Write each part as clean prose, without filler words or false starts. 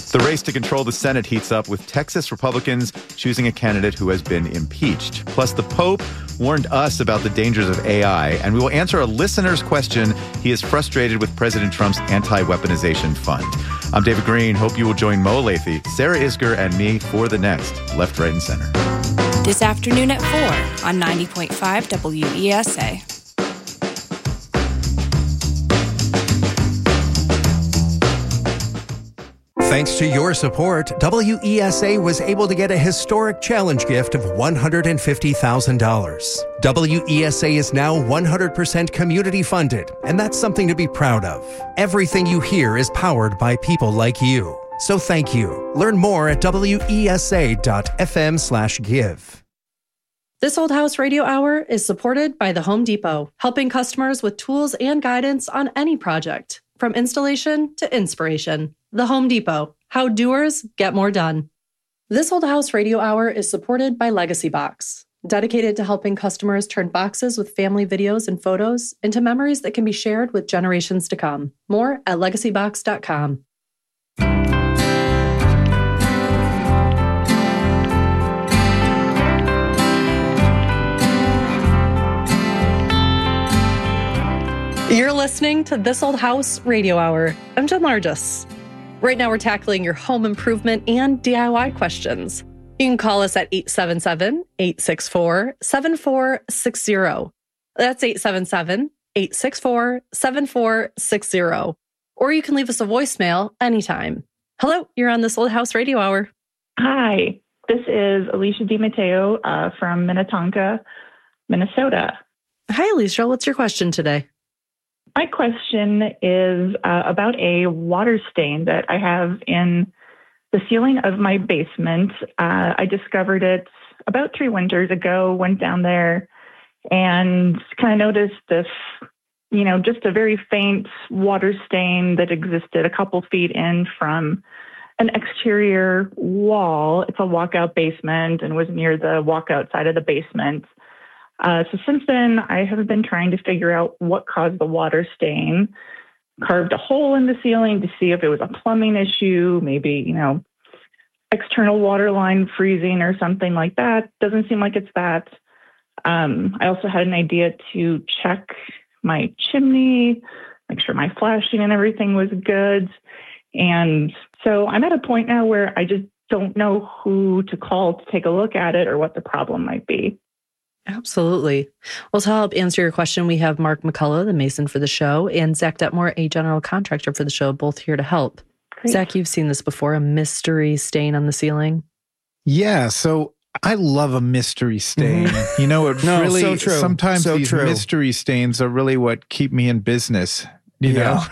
The race to control the Senate heats up with Texas Republicans choosing a candidate who has been impeached. Plus, the Pope warned us about the dangers of AI, and we will answer a listener's question. He is frustrated with President Trump's anti-weaponization fund. I'm David Green. Hope you will join Mo Lathy, Sarah Isger, and me for the next Left, Right, and Center. This afternoon at 4 on 90.5 WESA. Thanks to your support, WESA was able to get a historic challenge gift of $150,000. WESA is now 100% community funded, and that's something to be proud of. Everything you hear is powered by people like you. So thank you. Learn more at wesa.fm/give. This Old House Radio Hour is supported by the Home Depot, helping customers with tools and guidance on any project, from installation to inspiration. The Home Depot, how doers get more done. This Old House Radio Hour is supported by Legacy Box, dedicated to helping customers turn boxes with family videos and photos into memories that can be shared with generations to come. More at legacybox.com. You're listening to This Old House Radio Hour. I'm Jen Largis. Right now we're tackling your home improvement and DIY questions. You can call us at 877-864-7460. That's 877-864-7460. Or you can leave us a voicemail anytime. Hello, you're on This Old House Radio Hour. Hi, this is Alicia DiMatteo from Minnetonka, Minnesota. Hi, Alicia. What's your question today? My question is about a water stain that I have in the ceiling of my basement. I discovered it about 3 winters ago, went down there and kind of noticed this, just a very faint water stain that existed a couple feet in from an exterior wall. It's a walkout basement and was near the walkout side of the basement. So since then, I have been trying to figure out what caused the water stain, carved a hole in the ceiling to see if it was a plumbing issue, maybe, external water line freezing or something like that. Doesn't seem like it's that. I also had an idea to check my chimney, make sure my flashing and everything was good. And so I'm at a point now where I just don't know who to call to take a look at it or what the problem might be. Absolutely. Well, to help answer your question, we have Mark McCullough, the mason for the show, and Zach Detmore, a general contractor for the show, both here to help. Great. Zach, you've seen this before, a mystery stain on the ceiling. Yeah, so I love a mystery stain. Really, so true. Sometimes so these true. mystery stains are really what keep me in business, you know?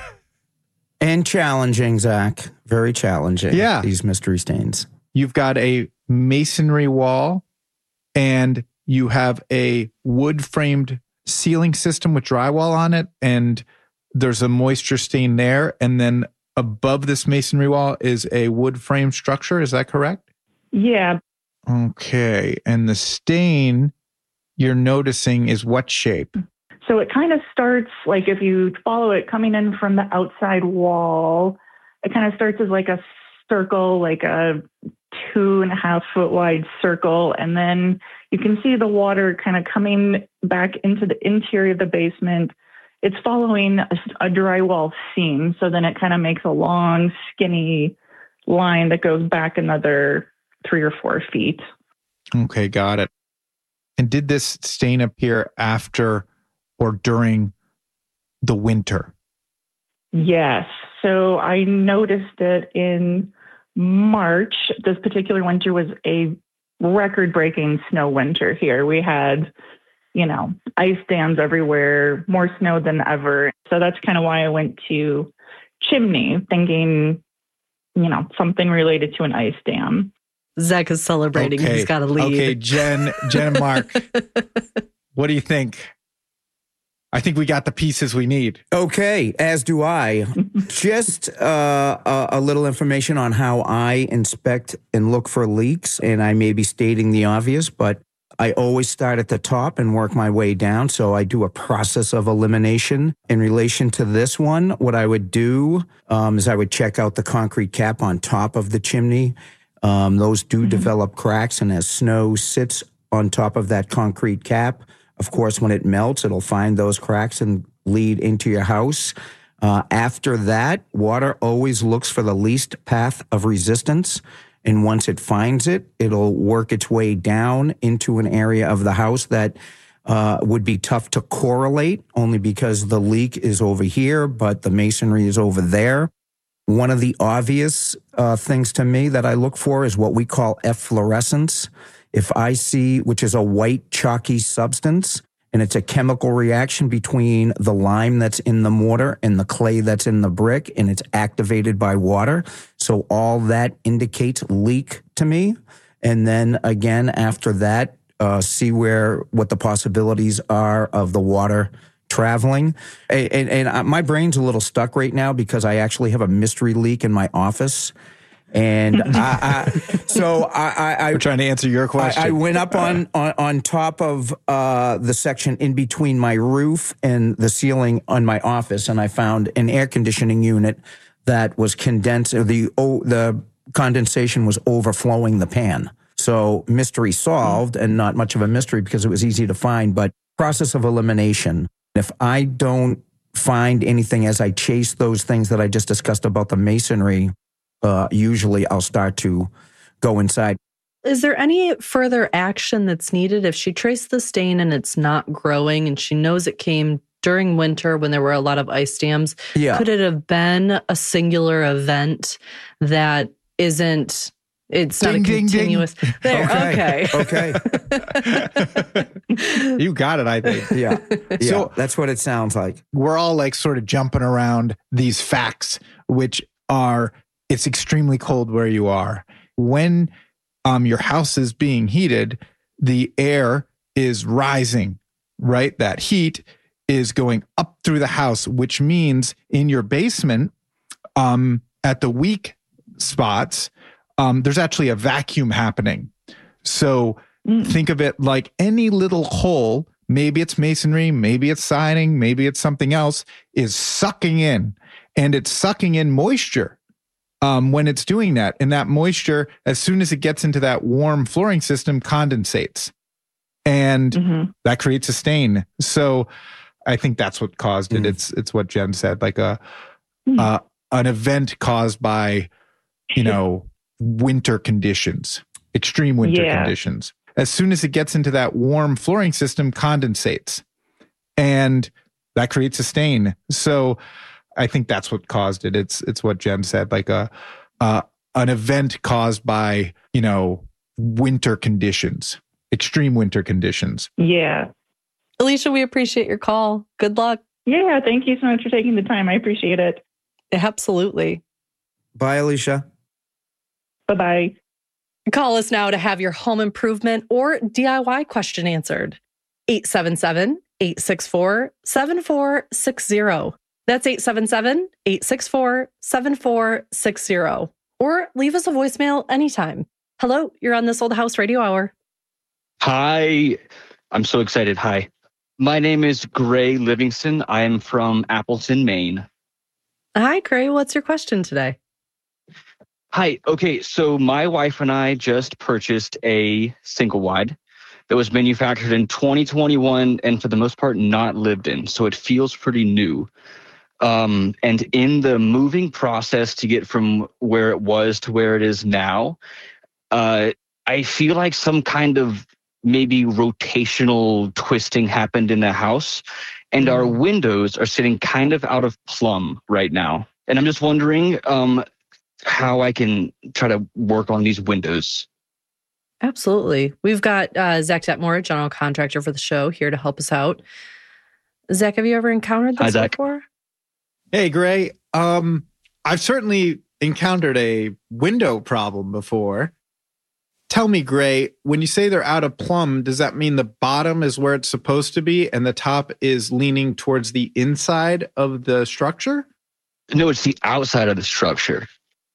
And challenging, Zach. Very challenging. Yeah. These mystery stains. You've got a masonry wall and you have a wood-framed ceiling system with drywall on it, and there's a moisture stain there. And then above this masonry wall is a wood-framed structure. Is that correct? Yeah. Okay. And the stain you're noticing is what shape? So it kind of starts, like if you follow it coming in from the outside wall, it kind of starts as like a circle, like a 2.5 foot wide circle. And then you can see the water kind of coming back into the interior of the basement. It's following a drywall seam. So then it kind of makes a long, skinny line that goes back another 3 or 4 feet. Okay, got it. And did this stain appear after or during the winter? Yes. So I noticed it in March. This particular winter was a record-breaking snow winter here. We had, ice dams everywhere, more snow than ever. So that's kind of why I went to chimney, thinking, something related to an ice dam. Zach is celebrating. Okay. He's got a lead. Okay, Jen and Mark, what do you think? I think we got the pieces we need. Okay, as do I. Just a little information on how I inspect and look for leaks, and I may be stating the obvious, but I always start at the top and work my way down. So I do a process of elimination. In relation to this one, what I would do is I would check out the concrete cap on top of the chimney. Those do develop cracks, and as snow sits on top of that concrete cap, of course, when it melts, it'll find those cracks and lead into your house. After that, water always looks for the least path of resistance. And once it finds it, it'll work its way down into an area of the house that would be tough to correlate, only because the leak is over here, but the masonry is over there. One of the obvious things to me that I look for is what we call efflorescence. If I see, which is a white chalky substance, and it's a chemical reaction between the lime that's in the mortar and the clay that's in the brick, and it's activated by water. So all that indicates leak to me. And then again, after that, see what the possibilities are of the water traveling. And my brain's a little stuck right now because I actually have a mystery leak in my office. And we're trying to answer your question. I went up on top of the section in between my roof and the ceiling on my office, and I found an air conditioning unit that was condensed. The condensation was overflowing the pan. So mystery solved, and not much of a mystery because it was easy to find. But process of elimination. If I don't find anything as I chase those things that I just discussed about the masonry, usually I'll start to go inside. Is there any further action that's needed if she traced the stain and it's not growing and she knows it came during winter when there were a lot of ice dams? Yeah. Could it have been a singular event that isn't... It's not a continuous... Ding. There, Okay. You got it, I think. Yeah. So that's what it sounds like. We're all like sort of jumping around these facts, which are, it's extremely cold where you are. When your house is being heated, the air is rising, right? That heat is going up through the house, which means in your basement, at the weak spots, there's actually a vacuum happening. So think of it like any little hole, maybe it's masonry, maybe it's siding, maybe it's something else, is sucking in. And it's sucking in moisture when it's doing that. And that moisture, as soon as it gets into that warm flooring system, condensates. And that creates a stain. So I think that's what caused it. It's what Jen said, like an event caused by, winter conditions, extreme winter conditions. As soon as it gets into that warm flooring system, condensates. And that creates a stain. So I think that's what caused it. It's what Jen said, like an event caused by, winter conditions, extreme winter conditions. Yeah. Alicia, we appreciate your call. Good luck. Yeah, thank you so much for taking the time. I appreciate it. Absolutely. Bye, Alicia. Bye-bye. Call us now to have your home improvement or DIY question answered. 877-864-7460. That's 877-864-7460. Or leave us a voicemail anytime. Hello, you're on This Old House Radio Hour. Hi. I'm so excited. Hi. My name is Gray Livingston. I am from Appleton, Maine. Hi, Gray. What's your question today? Hi. Okay, so my wife and I just purchased a single wide that was manufactured in 2021 and for the most part not lived in. So it feels pretty new. And in the moving process to get from where it was to where it is now, I feel like some kind of maybe rotational twisting happened in the house, and our windows are sitting kind of out of plumb right now. And I'm just wondering how I can try to work on these windows. Absolutely. We've got Zach Detmore, general contractor for the show, here to help us out. Zach, have you ever encountered this before? Hey, Gray. I've certainly encountered a window problem before. Tell me, Gray, when you say they're out of plumb, does that mean the bottom is where it's supposed to be and the top is leaning towards the inside of the structure? No, it's the outside of the structure.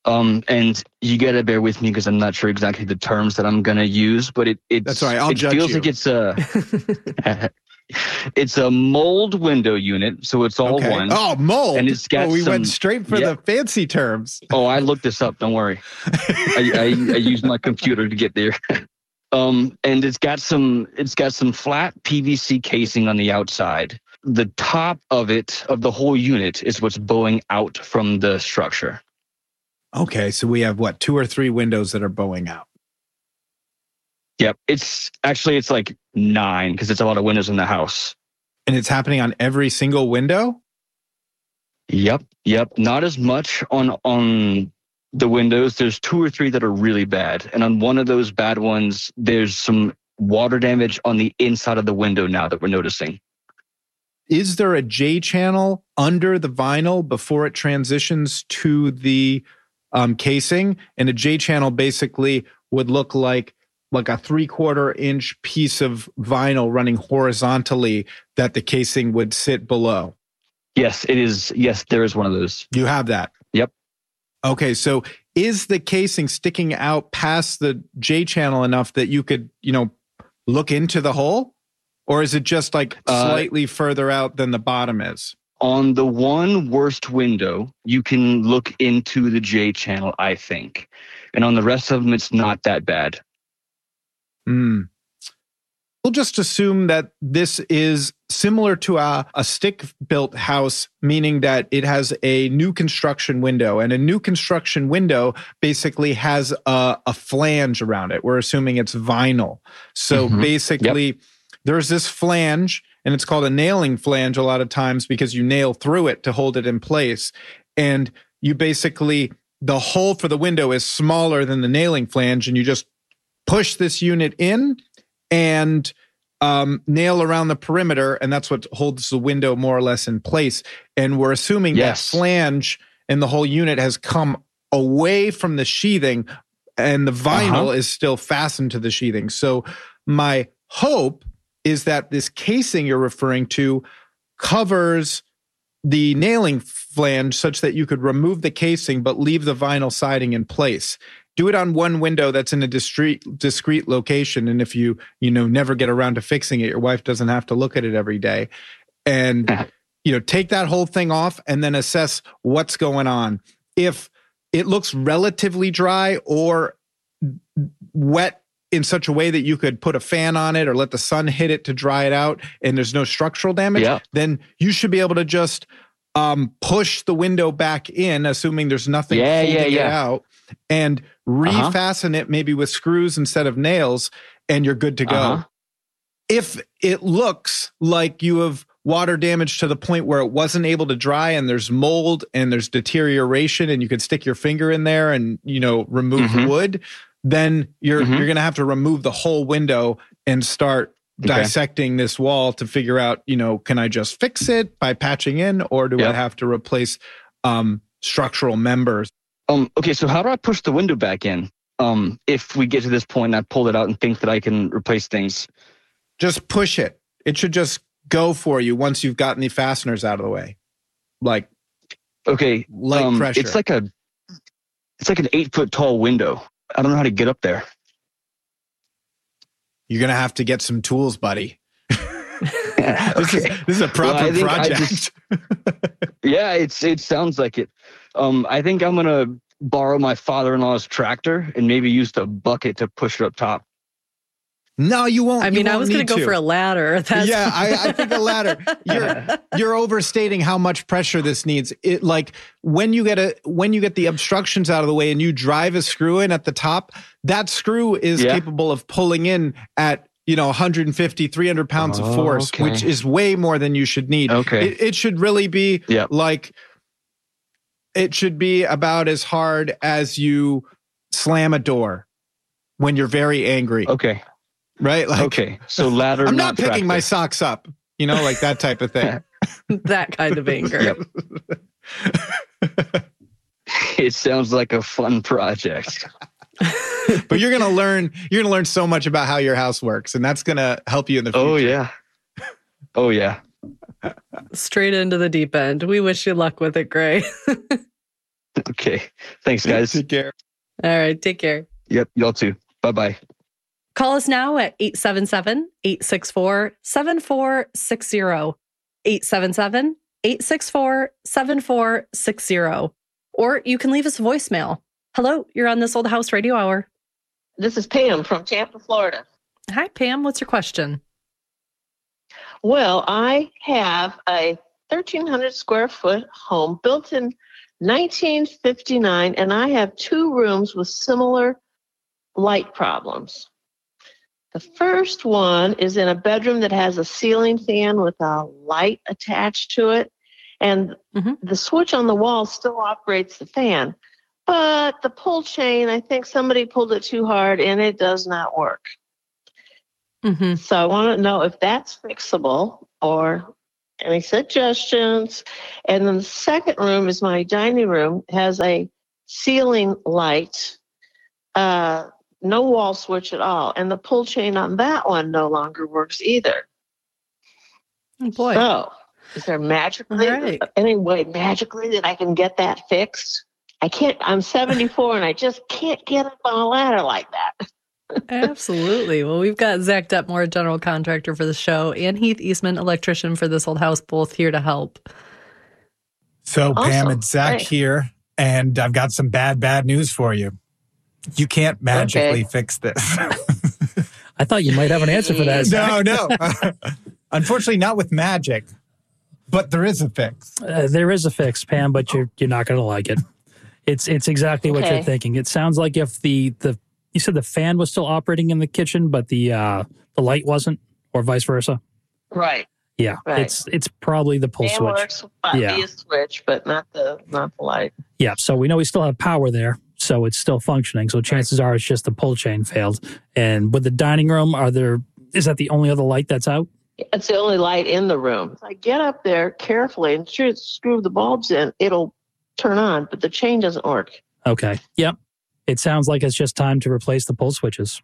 And you got to bear with me because I'm not sure exactly the terms that I'm going to use, but That's all right. I'll judge feels you. like it's a it's a mold window unit, so it's all one. Oh, mold. And it's got we went straight for the fancy terms. Oh, I looked this up. Don't worry. I used my computer to get there. And it's got some flat PVC casing on the outside. The top of the whole unit is what's bowing out from the structure. Okay, so we have 2 or 3 windows that are bowing out. Yep. It's like 9 because it's a lot of windows in the house. And it's happening on every single window? Yep. Not as much on the windows. There's 2 or 3 that are really bad. And on one of those bad ones, there's some water damage on the inside of the window now that we're noticing. Is there a J channel under the vinyl before it transitions to the casing? And a J channel basically would look like a 3/4 inch piece of vinyl running horizontally that the casing would sit below. Yes, it is. Yes, there is one of those. You have that? Yep. Okay, so is the casing sticking out past the J channel enough that you could, look into the hole? Or is it just like slightly further out than the bottom is? On the one worst window, you can look into the J channel, I think. And on the rest of them, it's not that bad. We'll just assume that this is similar to a stick-built house, meaning that it has a new construction window. And a new construction window basically has a flange around it. We're assuming it's vinyl. So basically, there's this flange, and it's called a nailing flange a lot of times because you nail through it to hold it in place. And you basically, the hole for the window is smaller than the nailing flange, and you just push this unit in and nail around the perimeter, and that's what holds the window more or less in place. And we're assuming that flange and the whole unit has come away from the sheathing, and the vinyl is still fastened to the sheathing. So my hope is that this casing you're referring to covers the nailing flange such that you could remove the casing but leave the vinyl siding in place. Do it on one window that's in a discrete location. And if you never get around to fixing it, your wife doesn't have to look at it every day. And, take that whole thing off and then assess what's going on. If it looks relatively dry or wet in such a way that you could put a fan on it or let the sun hit it to dry it out and there's no structural damage, then you should be able to just push the window back in, assuming there's nothing holding it out, and refasten it maybe with screws instead of nails, and you're good to go. If it looks like you have water damage to the point where it wasn't able to dry and there's mold and there's deterioration and you could stick your finger in there and, remove wood, then you're going to have to remove the whole window and start dissecting this wall to figure out, can I just fix it by patching in, or do I have to replace structural members? Okay, so how do I push the window back in? If we get to this point and I pull it out and think that I can replace things. Just push it. It should just go for you once you've gotten the fasteners out of the way. Light pressure. It's like an 8-foot tall window. I don't know how to get up there. You're going to have to get some tools, buddy. This is a proper project. It sounds like it. I think I'm going to borrow my father-in-law's tractor and maybe use the bucket to push it up top. No, you won't. I mean, I was going to go for a ladder. I think a ladder. You're overstating how much pressure this needs. It when you get the obstructions out of the way and you drive a screw in at the top, that screw is capable of pulling in at 150, 300 pounds of force, which is way more than you should need. Okay, it should really be it should be about as hard as you slam a door when you're very angry. Okay. Right? So ladder. I'm not picking my socks up, like that type of thing. That kind of anger. It sounds like a fun project. But you're gonna learn so much about how your house works, and that's gonna help you in the future. Oh yeah. Straight into the deep end. We wish you luck with it, Gray. Okay. Thanks, guys. Take care. All right. Take care. Yep. Y'all too. Bye-bye. Call us now at 877-864-7460. 877-864-7460. Or you can leave us a voicemail. Hello, you're on This Old House Radio Hour. This is Pam from Tampa, Florida. Hi, Pam. What's your question? Well, I have a 1,300 square foot home built in 1959, and I have 2 rooms with similar light problems. The first one is in a bedroom that has a ceiling fan with a light attached to it, and the switch on the wall still operates the fan. But the pull chain, I think somebody pulled it too hard, and it does not work. So I want to know if that's fixable or any suggestions. And then the second room is my dining room. It has a ceiling light, no wall switch at all. And the pull chain on that one no longer works either. Oh, boy. So is there any way magically that I can get that fixed? I can't. I'm 74 and I just can't get up on a ladder like that. Absolutely. Well, we've got Zach Detmore, general contractor for the show, and Heath Eastman, electrician for This Old House, both here to help. So, Awesome. Pam, it's Zach here, and I've got some bad news for you. You can't magically fix this. I thought you might have an answer for that. No. Unfortunately, not with magic, but there is a fix. There is a fix, Pam, but you're not going to like it. It's exactly what you're thinking. It sounds like if you said the fan was still operating in the kitchen, but the light wasn't, or vice versa. Right. Yeah. Right. It's probably the pull Fan switch. works via switch, but not the light. Yeah. So we know we still have power there, so it's still functioning. So chances are it's just the pull chain failed. And with the dining room, is that the only other light that's out? It's the only light in the room. If I get up there carefully and screw the bulbs in, it'll turn on, but the chain doesn't work. Okay. Yep. It sounds like it's just time to replace the pull switches.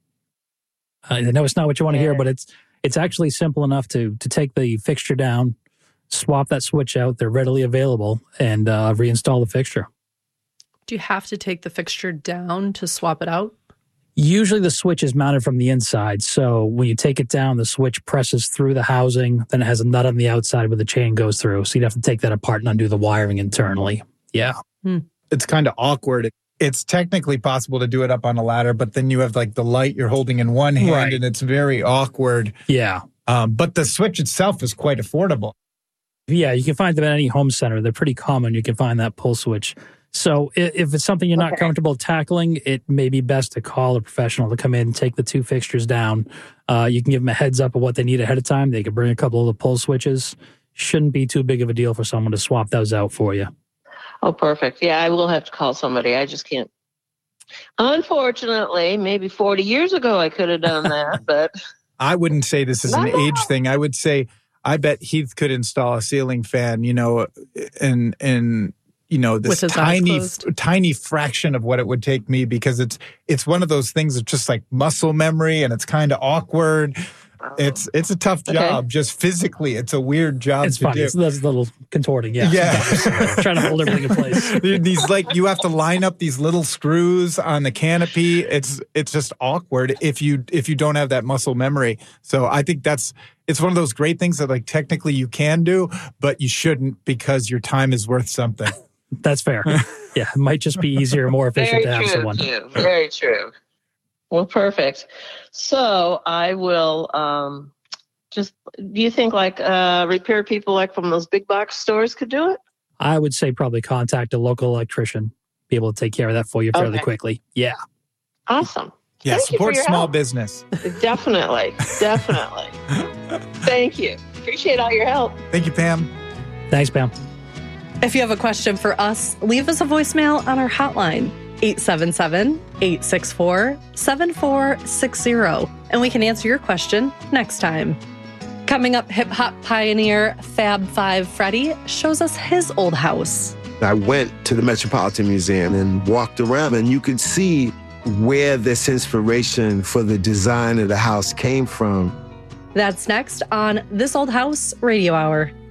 I know it's not what you want to hear, but it's actually simple enough to take the fixture down, swap that switch out. They're readily available, and reinstall the fixture. Do you have to take the fixture down to swap it out? Usually the switch is mounted from the inside. So when you take it down, the switch presses through the housing. Then it has a nut on the outside where the chain goes through. So you'd have to take that apart and undo the wiring internally. Yeah. It's kind of awkward. It's technically possible to do it up on a ladder, but then you have like the light you're holding in one hand and it's very awkward. Yeah. But the switch itself is quite affordable. Yeah, you can find them at any home center. They're pretty common. You can find that pull switch. So if it's something you're not comfortable tackling, it may be best to call a professional to come in and take the 2 fixtures down. You can give them a heads up of what they need ahead of time. They can bring a couple of the pull switches. Shouldn't be too big of a deal for someone to swap those out for you. Oh, perfect. Yeah, I will have to call somebody. I just can't. Unfortunately, maybe 40 years ago I could have done that, but... I wouldn't say this is an age thing. I would say, I bet Heath could install a ceiling fan, and this tiny fraction of what it would take me, because it's one of those things that's just like muscle memory and it's kind of awkward. It's a tough job. Just physically, it's a weird job it's to funny. do. It's a little contorting, yeah. Trying to hold everything in place. You have to line up these little screws on the canopy. It's just awkward if you don't have that muscle memory. So I think it's one of those great things that like technically you can do, but you shouldn't, because your time is worth something. That's fair. Yeah, it might just be easier, more efficient to have someone. Very true. Well, perfect. So I will do you think like repair people like from those big box stores could do it? I would say probably contact a local electrician, be able to take care of that for you fairly quickly. Yeah. Awesome. Yeah, Thank support you for your small help. business. Definitely. Thank you. Appreciate all your help. Thank you, Pam. Thanks, Pam. If you have a question for us, leave us a voicemail on our hotline, 877-864-7460, and we can answer your question next time. Coming up, hip-hop pioneer Fab Five Freddy shows us his old house. I went to the Metropolitan Museum and walked around, and you could see where this inspiration for the design of the house came from. That's next on This Old House Radio Hour.